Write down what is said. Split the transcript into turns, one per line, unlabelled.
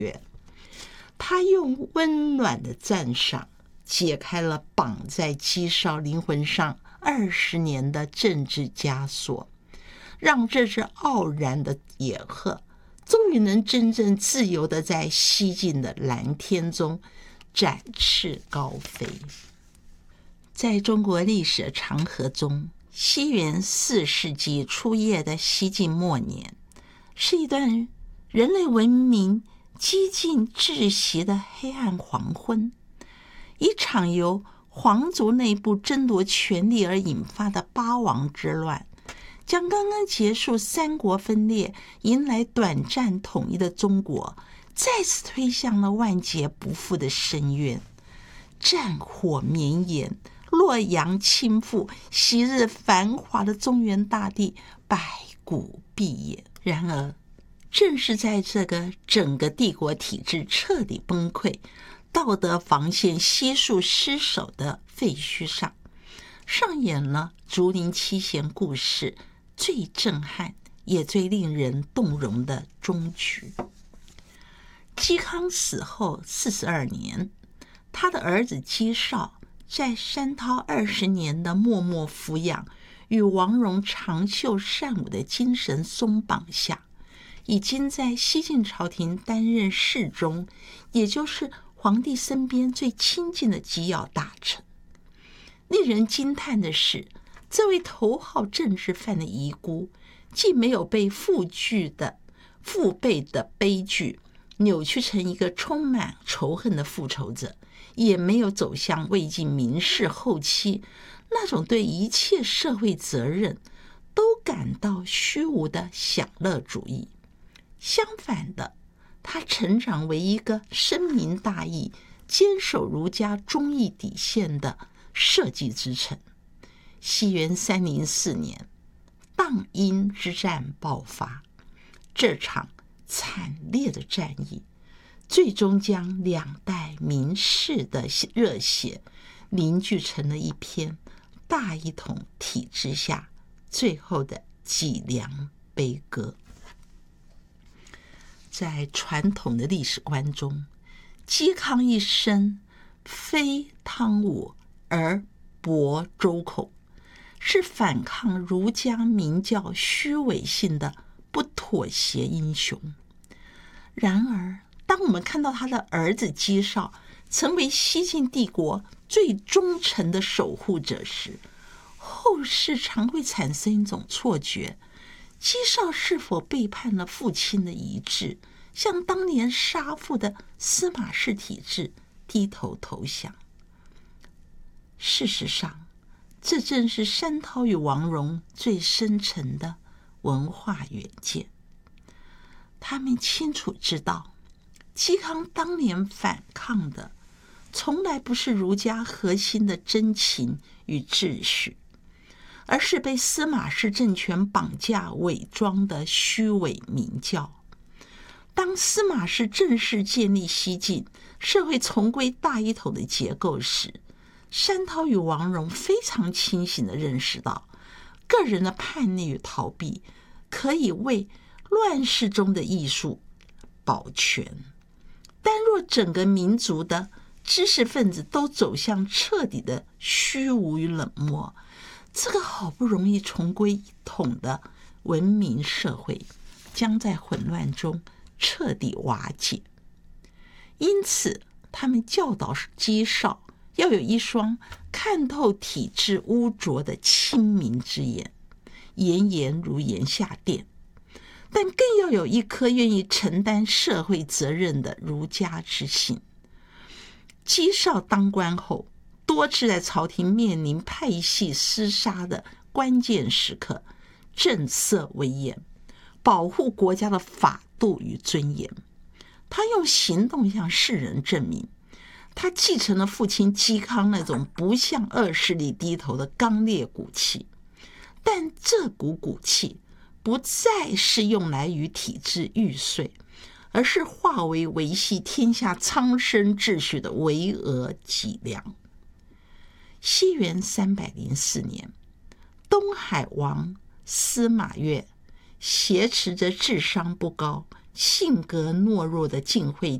月。他用温暖的赞赏解开了绑在姬少灵魂上20年的政治枷锁，让这只傲然的野鹤终于能真正自由地在西晋的蓝天中展翅高飞。在中国历史的长河中，西元4世纪初叶的西晋末年，是一段人类文明几近窒息的黑暗黄昏。一场由皇族内部争夺权力而引发的八王之乱，将刚刚结束三国分裂、迎来短暂统一的中国再次推向了万劫不复的深渊。战火绵延，洛阳倾覆，昔日繁华的中原大地百谷闭眼。然而正是在这个整个帝国体制彻底崩溃、道德防线悉数失守的废墟上，上演了竹林七贤故事最震撼也最令人动容的终局。嵇康死后42年，他的儿子嵇绍在山涛20年的默默抚养与王戎长袖善舞的精神松绑下，已经在西晋朝廷担任侍中，也就是皇帝身边最亲近的机要大臣。令人惊叹的是，这位头号政治犯的遗孤，既没有被父辈的悲剧扭曲成一个充满仇恨的复仇者，也没有走向魏晋名士后期那种对一切社会责任都感到虚无的享乐主义。相反的，他成长为一个深明大义、坚守儒家忠义底线的社稷之臣。西元304年，荡阴之战爆发，这场惨烈的战役最终将两代名士的热血凝聚成了一篇大一统体制下最后的脊梁悲歌。在传统的历史观中，嵇康一生非汤武而博周孔，是反抗儒家明教虚伪性的不妥协英雄。然而当我们看到他的儿子嵇绍成为西晋帝国最忠诚的守护者时，后世常会产生一种错觉，嵇绍是否背叛了父亲的遗志，向当年杀父的司马氏体制低头投降。事实上，这正是山涛与王戎最深沉的文化远见。他们清楚知道，嵇康当年反抗的从来不是儒家核心的真情与秩序，而是被司马氏政权绑架伪装的虚伪明教。当司马氏正式建立西晋，社会重归大一统的结构时，山涛与王戎非常清醒地认识到，个人的叛逆与逃避可以为乱世中的艺术保全，但若整个民族的知识分子都走向彻底的虚无与冷漠，这个好不容易重归一统的文明社会将在混乱中彻底瓦解。因此他们教导嵇绍要有一双看透体制污浊的清明之眼，言言如言下殿，但更要有一颗愿意承担社会责任的儒家之心。嵇绍当官后，多次在朝廷面临派系厮杀的关键时刻，正色威严，保护国家的法度与尊严。他用行动向世人证明，他继承了父亲嵇康那种不向恶势力低头的刚烈骨气，但这股骨气不再是用来与体制玉碎，而是化为维系天下苍生秩序的巍峨脊梁。西元304年，东海王司马越挟持着智商不高、 性格懦弱的晋惠